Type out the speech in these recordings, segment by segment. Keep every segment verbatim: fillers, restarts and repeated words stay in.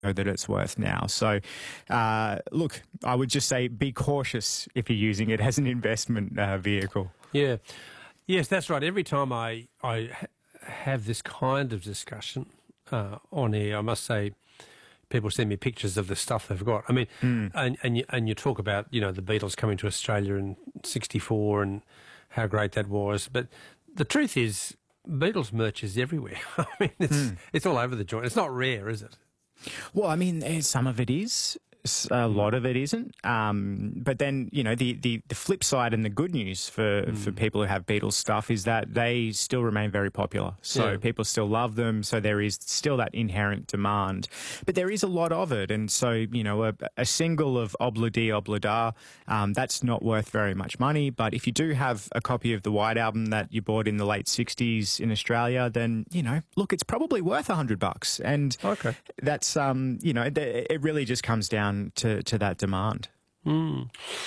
that it's worth now. So, uh, look, I would just say be cautious if you're using it as an investment uh, vehicle. Yeah. Yes, that's right. Every time I, I ha- have this kind of discussion uh, on air, I must say, people send me pictures of the stuff they've got. I mean, mm. and and you, and you talk about, you know, the Beatles coming to Australia in sixty-four and how great that was. But the truth is, Beatles merch is everywhere. I mean, it's mm. it's all over the joint. It's not rare, is it? Well, I mean, eh, some of it is. A lot of it isn't. Um, but then, you know, the, the, the flip side and the good news for, mm. for people who have Beatles stuff is that they still remain very popular. So yeah. people still love them. So there is still that inherent demand. But there is a lot of it. And so, you know, a, a single of Obla Di Obla Da, um, that's not worth very much money. But if you do have a copy of the White Album that you bought in the late sixties in Australia, then, you know, look, it's probably worth a hundred bucks. And okay. that's, um, you know, th- it really just comes down to, to that demand. Mm.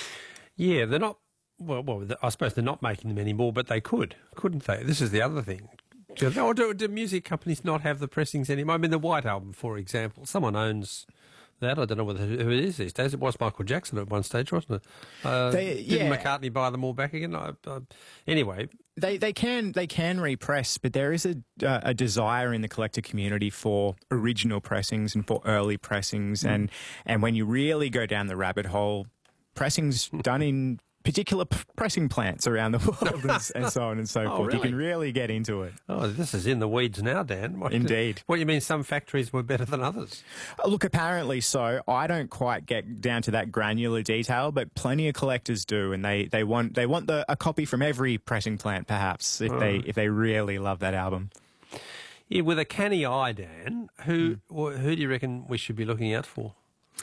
Yeah, they're not, well, well, I suppose they're not making them anymore, but they could, couldn't they? This is the other thing. Do, or do, do music companies not have the pressings anymore? I mean, the White Album, for example, someone owns that. I don't know whether who it is these days. It was Michael Jackson at one stage, wasn't it? Uh, they, yeah. Didn't McCartney buy them all back again? I, I, anyway... They they can they can repress, but there is a uh, a desire in the collector community for original pressings and for early pressings, mm. and and when you really go down the rabbit hole, pressings done in particular p- pressing plants around the world and, and so on and so oh, forth. Really? You can really get into it. Oh, this is in the weeds now, Dan. What, Indeed. What do you mean some factories were better than others? Uh, look, apparently so. I don't quite get down to that granular detail, but plenty of collectors do, and they, they want they want the, a copy from every pressing plant, perhaps, if oh. they if they really love that album. Yeah, with a canny eye, Dan, who mm. who do you reckon we should be looking out for?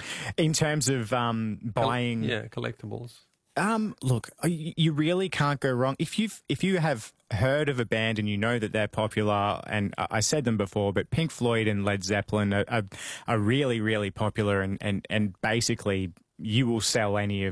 In terms of um, buying... Col- yeah, collectibles. Um, look, you really can't go wrong. If you've, if you have heard of a band and you know that they're popular, and I said them before, but Pink Floyd and Led Zeppelin are, are, are really, really popular, and, and, and basically you will sell any of